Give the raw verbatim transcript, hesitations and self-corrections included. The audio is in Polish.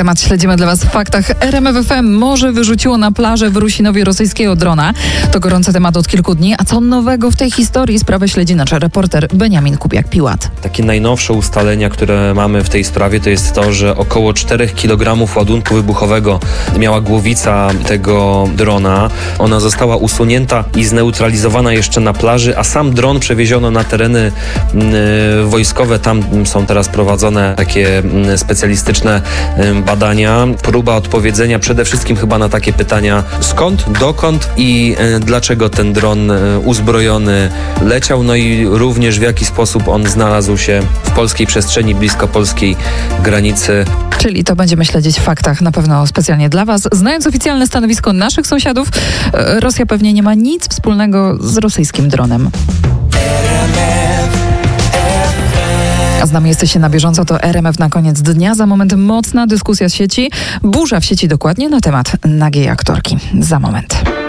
temat śledzimy dla Was w faktach. R M F F M może wyrzuciło na plażę w Rusinowie rosyjskiego drona. To gorący temat od kilku dni. A co nowego w tej historii? Sprawę śledzi nasz reporter Beniamin Kubiak-Piłat. Takie najnowsze ustalenia, które mamy w tej sprawie, to jest to, że około czterech kilogramów ładunku wybuchowego miała głowica tego drona. Ona została usunięta i zneutralizowana jeszcze na plaży, a sam dron przewieziono na tereny y, wojskowe. Tam są teraz prowadzone takie y, specjalistyczne y, badania. Próba odpowiedzenia przede wszystkim chyba na takie pytania: skąd, dokąd i y, dlaczego ten dron y, uzbrojony leciał, no i również w jaki sposób on znalazł się w polskiej przestrzeni, blisko polskiej granicy. Czyli to będziemy śledzić w faktach na pewno specjalnie dla Was. Znając oficjalne stanowisko naszych sąsiadów, Rosja pewnie nie ma nic wspólnego z rosyjskim dronem. A z nami jesteście na bieżąco, to R M F na koniec dnia. Za moment mocna dyskusja z sieci, burza w sieci dokładnie na temat nagiej aktorki. Za moment.